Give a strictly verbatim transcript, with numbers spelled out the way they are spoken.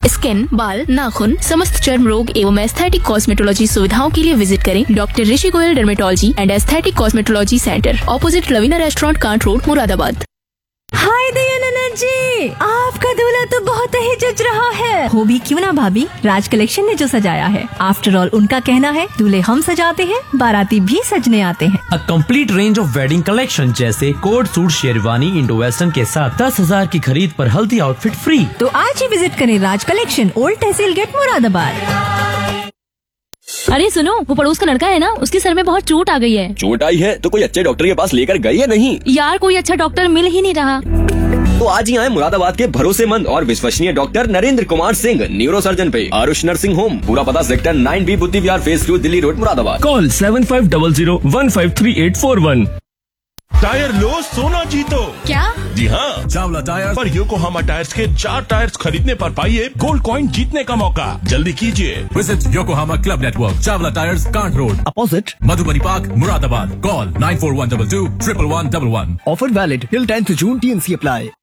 Skin, बाल, नाखून, समस्त चर्म रोग एवं एस्थेटिक कॉस्मेटोलॉजी सुविधाओं के लिए विजिट करें doctor Rishi Goyal dermatology and aesthetic cosmetology centre, opposite Lavina restaurant, can't road, Moradabad. हाय दयानंद जी, आपका दूल्हा तो बहुत ही जच रहा है। हो भी क्यों ना भाभी, राज कलेक्शन ने जो सजाया है। आफ्टर ऑल उनका कहना है दूल्हे हम सजाते हैं, बाराती भी सजने आते हैं। A complete range of wedding collection जैसे coat suit, sherwani, Indo western के साथ दस हजार की खरीद पर हल्दी आउटफिट फ्री। तो आज ही विजिट करें राज कलेक्शन, ओल्ड तहसील गेट, मुरादाबाद। अरे सुनो, वो पड़ोस का लड़का है ना, उसके सर में बहुत चोट आ गई है। चोट आई है तो कोई अच्छे डॉक्टर के पास लेकर गई है नहीं? यार कोई अच्छा डॉक्टर मिल ही नहीं रहा। तो आज ही आए मुरादाबाद के भरोसेमंद और विश्वसनीय doctor Narendra Kumar Singh, neuro surgeon पे आरुष नर्सिंग होम। पूरा पता सेक्टर नाइन बी बुद्धि विहार phase two, Delhi road, Moradabad. Call seven five double zero one five three eight four one. Tyre लो, सोना जीतो। क्या? जी हाँ, चावला टायर पर योकोहामा टायर्स के चार टायर्स खरीदने पर पाइए गोल्ड कॉइन जीतने का मौका। जल्दी कीजिए। Visit Yokohama club network, Chawla tyres, can't road, opposite Madhubani park, Moradabad. Call nine four one double two triple one double one. Offer valid till tenth June, T N C apply.